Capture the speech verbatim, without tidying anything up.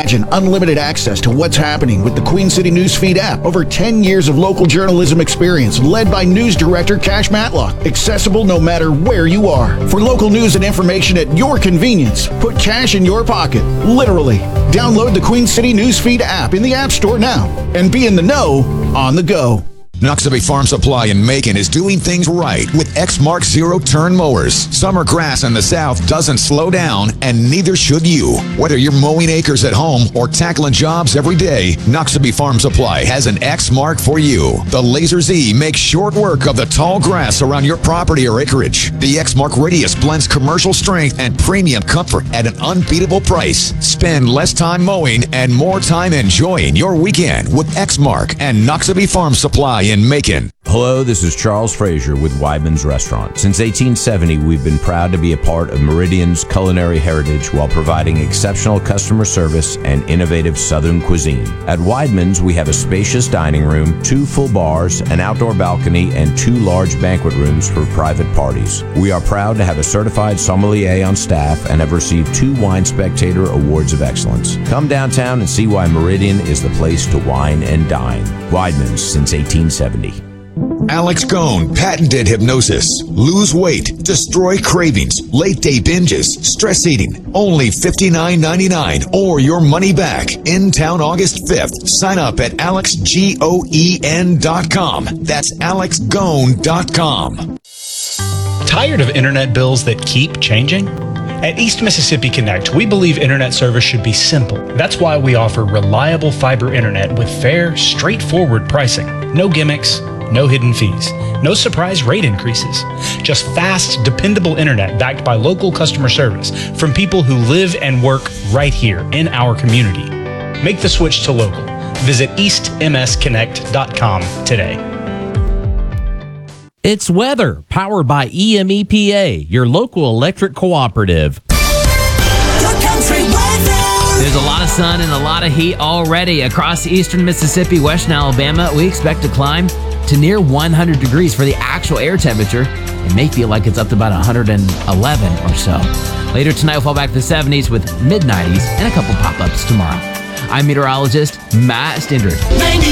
Imagine unlimited access to what's happening with the Queen City Newsfeed app. Over ten years of local journalism experience led by news director Cash Matlock. Accessible no matter where you are. For local news and information at your convenience, put cash in your pocket, literally. Download the Queen City Newsfeed app in the App Store now and be in the know on the go. Noxubee Farm Supply in Macon is doing things right with X-Mark zero-turn mowers. Summer grass in the south doesn't slow down, and neither should you. Whether you're mowing acres at home or tackling jobs every day, Noxubee Farm Supply has an X-Mark for you. The Laser Z makes short work of the tall grass around your property or acreage. The X-Mark Radius blends commercial strength and premium comfort at an unbeatable price. Spend less time mowing and more time enjoying your weekend with X-Mark and Noxubee Farm Supply in Macon. Hello, this is Charles Frazier with Weidman's Restaurant. Since eighteen seventy, we've been proud to be a part of Meridian's culinary heritage while providing exceptional customer service and innovative Southern cuisine. At Weidman's, we have a spacious dining room, two full bars, an outdoor balcony, and two large banquet rooms for private parties. We are proud to have a certified sommelier on staff and have received two Wine Spectator Awards of Excellence. Come downtown and see why Meridian is the place to wine and dine. Weidman's since eighteen seventy. Alex Cohn, patented hypnosis. Lose weight, destroy cravings, late day binges, stress eating. Only fifty-nine ninety-nine or your money back. In town August fifth. Sign up at alex goen dot com. That's alex goen dot com. Tired of internet bills that keep changing? At East Mississippi Connect, we believe internet service should be simple. That's why we offer reliable fiber internet with fair, straightforward pricing. No gimmicks, no hidden fees, no surprise rate increases. Just fast, dependable internet backed by local customer service from people who live and work right here in our community. Make the switch to local. Visit east m s connect dot com today. It's weather, powered by E M E P A, your local electric cooperative. Your country weather. There's a lot of sun and a lot of heat already across eastern Mississippi, western Alabama. We expect to climb to near one hundred degrees for the actual air temperature. It may feel like it's up to about one hundred eleven or so. Later tonight, we'll fall back to the seventies with mid nineties and a couple pop-ups tomorrow. I'm meteorologist Matt Stindred.